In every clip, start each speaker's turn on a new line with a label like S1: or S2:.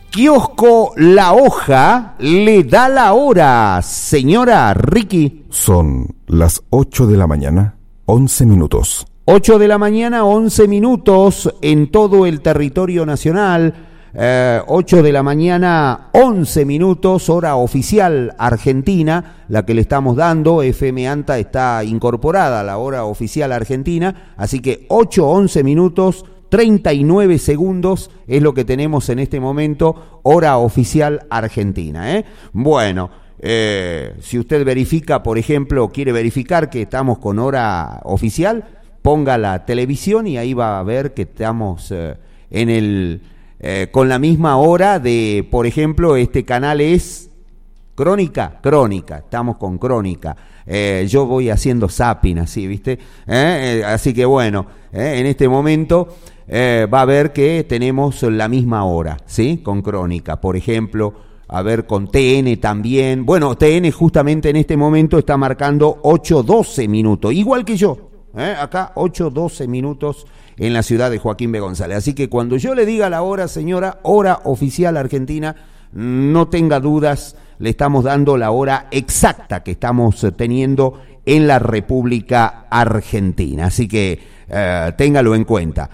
S1: Kiosco La Hoja le da la hora, señora Ricky.
S2: Son las 8 de la mañana, 11 minutos.
S1: 8 de la mañana, 11 minutos en todo el territorio nacional. 8 de la mañana, 11 minutos, hora oficial argentina, la que le estamos dando. FM ANTA está incorporada a la hora oficial argentina, así que 8, 11 minutos, 39 segundos es lo que tenemos en este momento, hora oficial argentina, Bueno, si usted verifica, por ejemplo, quiere verificar que estamos con hora oficial, ponga la televisión y ahí va a ver que estamos con la misma hora de, por ejemplo, este canal es Crónica, estamos con Crónica. Yo voy haciendo zapping así, ¿viste? Así que bueno, en este momento va a ver que tenemos la misma hora, ¿sí? Con Crónica, por ejemplo, a ver con TN también. Bueno, TN justamente en este momento está marcando 8:12 minutos, igual que yo. Acá 8:12 minutos en la ciudad de Joaquín B. González. Así que cuando yo le diga la hora, señora, hora oficial argentina, no tenga dudas, le estamos dando la hora exacta que estamos teniendo en la República Argentina. Así que téngalo en cuenta.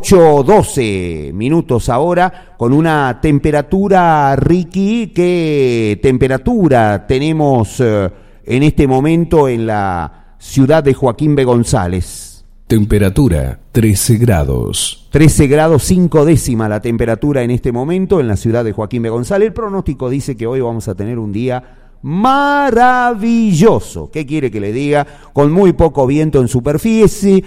S1: 8:12 minutos ahora, con una temperatura, Ricky, ¿qué temperatura tenemos en este momento en la ciudad de Joaquín B. González?
S3: Temperatura 13 grados.
S1: 13 grados 5 décimas la temperatura en este momento en la ciudad de Joaquín B. González. El pronóstico dice que hoy vamos a tener un día maravilloso. ¿Qué quiere que le diga? Con muy poco viento en superficie,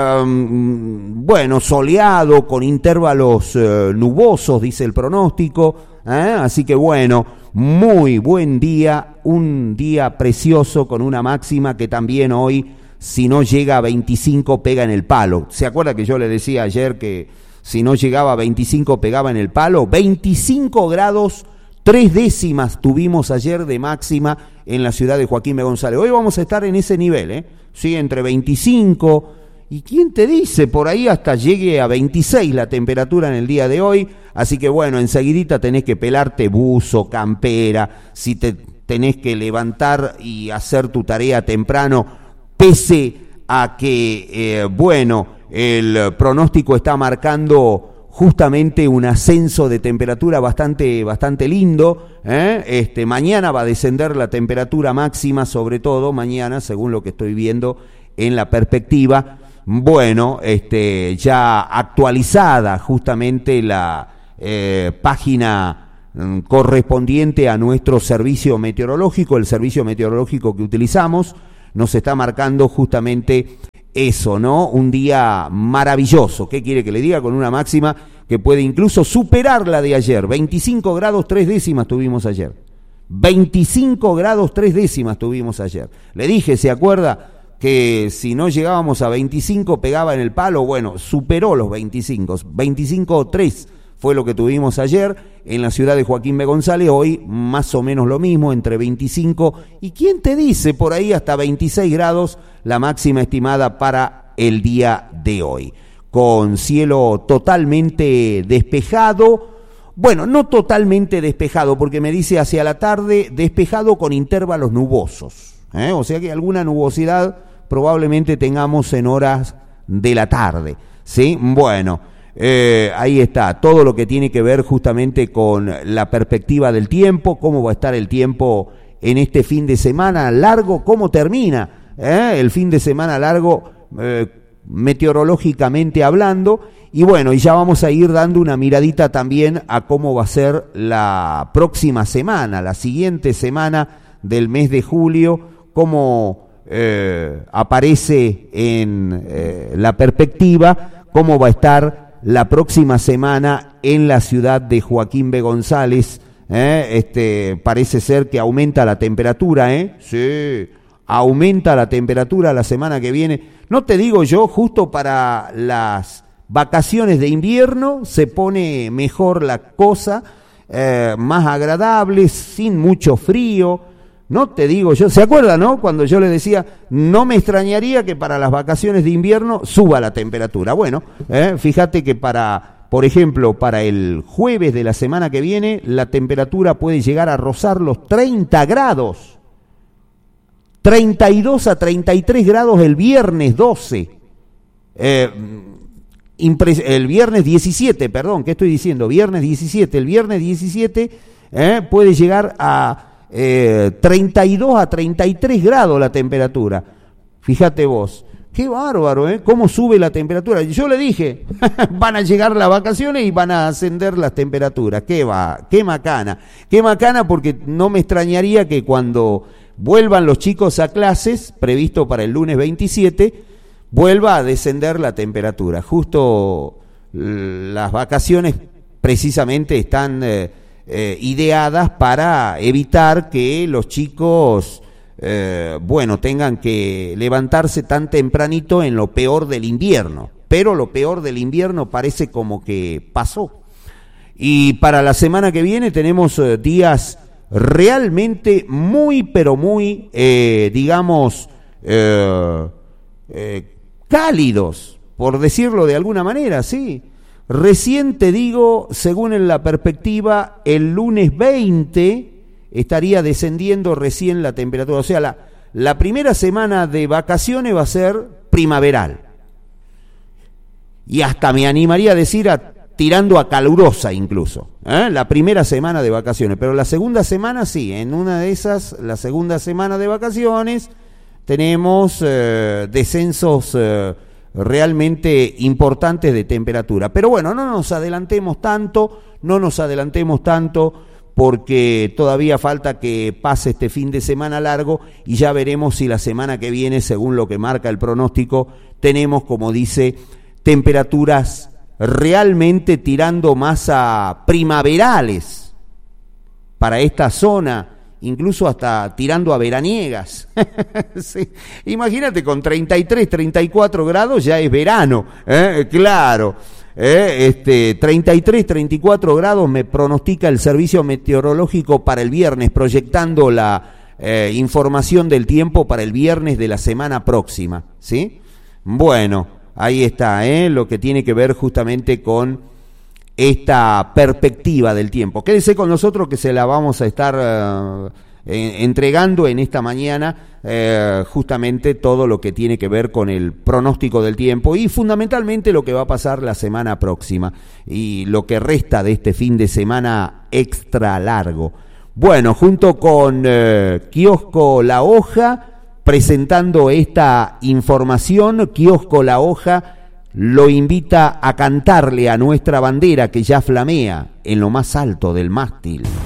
S1: bueno, soleado, con intervalos nubosos, dice el pronóstico. Así que bueno, muy buen día, un día precioso con una máxima que también hoy, si no llega a 25, pega en el palo. ¿Se acuerda que yo le decía ayer que si no llegaba a 25 pegaba en el palo? 25 grados 3 décimas tuvimos ayer de máxima en la ciudad de Joaquín B. González. Hoy vamos a estar en ese nivel, Sí, entre 25, y quién te dice, por ahí hasta llegue a 26 la temperatura en el día de hoy. Así que bueno, enseguidita tenés que pelarte buzo, campera, si te tenés que levantar y hacer tu tarea temprano, pese a que, el pronóstico está marcando justamente un ascenso de temperatura bastante lindo. Mañana va a descender la temperatura máxima, sobre todo mañana, según lo que estoy viendo en la perspectiva. Bueno, ya actualizada justamente la página correspondiente a nuestro servicio meteorológico, el servicio meteorológico que utilizamos, nos está marcando justamente eso, ¿no? Un día maravilloso. ¿Qué quiere que le diga? Con una máxima que puede incluso superar la de ayer. 25 grados 3 décimas tuvimos ayer. 25 grados 3 décimas tuvimos ayer. Le dije, ¿se acuerda? Que si no llegábamos a 25 pegaba en el palo. Bueno, superó los 25. 25,3 fue lo que tuvimos ayer en la ciudad de Joaquín B. González. Hoy más o menos lo mismo, entre 25 y quién te dice, por ahí hasta 26 grados la máxima estimada para el día de hoy. Con cielo totalmente despejado. Bueno, no totalmente despejado, porque me dice hacia la tarde despejado con intervalos nubosos. O sea que alguna nubosidad probablemente tengamos en horas de la tarde, ¿sí? Bueno, ahí está, todo lo que tiene que ver justamente con la perspectiva del tiempo, cómo va a estar el tiempo en este fin de semana largo, cómo termina el fin de semana largo meteorológicamente hablando. Y bueno, y ya vamos a ir dando una miradita también a cómo va a ser la próxima semana, la siguiente semana del mes de julio, cómo aparece en la perspectiva, cómo va a estar la próxima semana en la ciudad de Joaquín B. González. Parece ser que aumenta la temperatura, Sí, aumenta la temperatura la semana que viene. No te digo yo, justo para las vacaciones de invierno se pone mejor la cosa, más agradable, sin mucho frío. No te digo yo, ¿se acuerda, no? Cuando yo le decía, no me extrañaría que para las vacaciones de invierno suba la temperatura. Bueno, fíjate que para por ejemplo, para el jueves de la semana que viene, la temperatura puede llegar a rozar los 30 grados. 32 a 33 grados el viernes 12. El viernes 17, perdón, ¿qué estoy diciendo? Viernes 17. El viernes 17 puede llegar a 32 a 33 grados la temperatura. Fíjate vos. Qué bárbaro, cómo sube la temperatura. Yo le dije, van a llegar las vacaciones y van a ascender las temperaturas. Qué macana porque no me extrañaría que cuando vuelvan los chicos a clases, previsto para el lunes 27, vuelva a descender la temperatura. Justo las vacaciones precisamente están ideadas para evitar que los chicos tengan que levantarse tan tempranito en lo peor del invierno, pero lo peor del invierno parece como que pasó. Y para la semana que viene tenemos días realmente muy, pero muy, cálidos, por decirlo de alguna manera, sí. Recién te digo, según en la perspectiva, el lunes 20 estaría descendiendo recién la temperatura. O sea, la primera semana de vacaciones va a ser primaveral. Y hasta me animaría a decir tirando a calurosa incluso. La primera semana de vacaciones. Pero la segunda semana sí, en una de esas, la segunda semana de vacaciones, tenemos descensos realmente importantes de temperatura. Pero bueno, no nos adelantemos tanto, porque todavía falta que pase este fin de semana largo y ya veremos si la semana que viene, según lo que marca el pronóstico, tenemos, como dice, temperaturas realmente tirando más a primaverales para esta zona, incluso hasta tirando a veraniegas. Sí. Imagínate, con 33, 34 grados ya es verano, claro. 33, 34 grados me pronostica el servicio meteorológico para el viernes, proyectando la información del tiempo para el viernes de la semana próxima, ¿sí? Bueno, ahí está, lo que tiene que ver justamente con esta perspectiva del tiempo. Quédese con nosotros que se la vamos a estar entregando en esta mañana, justamente todo lo que tiene que ver con el pronóstico del tiempo y fundamentalmente lo que va a pasar la semana próxima y lo que resta de este fin de semana extra largo. Bueno, junto con Kiosco La Hoja, presentando esta información, Kiosco La Hoja lo invita a cantarle a nuestra bandera que ya flamea en lo más alto del mástil.